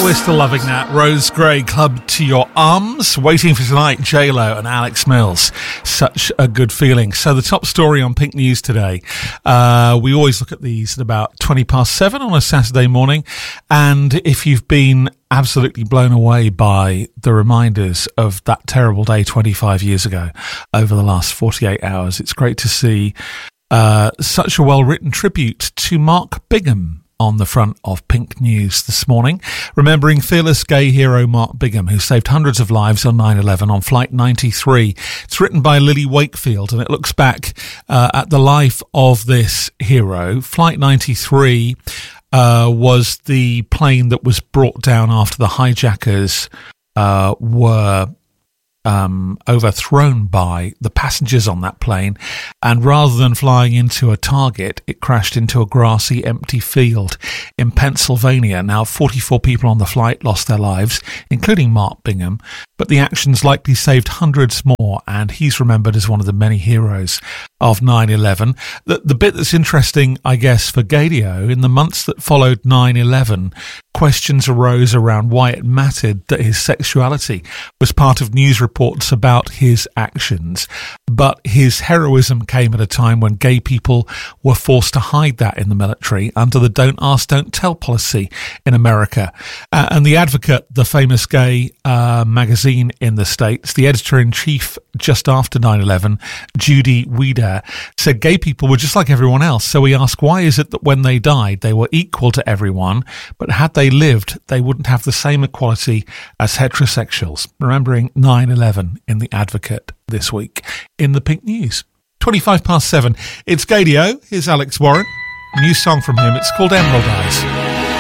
We're still loving that. Rose Gray, Club to Your Arms. Waiting for Tonight, J-Lo and Alex Mills. Such a good feeling. So the top story on Pink News today. We always look at these at about 7:20 on a Saturday morning. And if you've been absolutely blown away by the reminders of that terrible day 25 years ago over the last 48 hours, it's great to see such a well-written tribute to Mark Bigham on the front of Pink News this morning, remembering fearless gay hero Mark Bigham, who saved hundreds of lives on 9/11 on Flight 93. It's written by Lily Wakefield, and it looks back at the life of this hero. Flight 93 was the plane that was brought down after the hijackers were overthrown by the passengers on that plane, and rather than flying into a target, it crashed into a grassy, empty field in Pennsylvania. Now, 44 people on the flight lost their lives, including Mark Bigham, but the actions likely saved hundreds more, and he's remembered as one of the many heroes of 9/11. The bit that's interesting, I guess, for Gadio, in the months that followed 9/11, questions arose around why it mattered that his sexuality was part of news reports about his actions. But his heroism came at a time when gay people were forced to hide that in the military under the Don't Ask, Don't Tell policy in America. And The Advocate, the famous gay magazine in the States, the editor-in-chief just after 9/11, Judy Wieder, said gay people were just like everyone else. So we ask, why is it that when they died, they were equal to everyone, but had they lived, they wouldn't have the same equality as heterosexuals? Remembering 9/11 in The Advocate this week in the Pink News. 7:25. It's Gadio. Here's Alex Warren. New song from him. It's called Emerald Eyes.